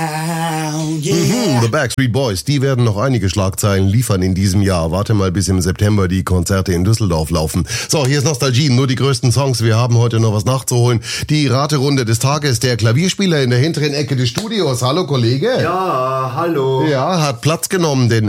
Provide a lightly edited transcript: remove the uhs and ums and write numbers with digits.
Yeah. The Backstreet Boys, die werden noch einige Schlagzeilen liefern in diesem Jahr. Warte mal, bis im September die Konzerte in Düsseldorf laufen. So, hier ist Nostalgie, nur die größten Songs. Wir haben heute noch was nachzuholen. Die Raterunde des Tages, der Klavierspieler in der hinteren Ecke des Studios. Hallo, Kollege. Ja, hallo. Ja, hat Platz genommen, denn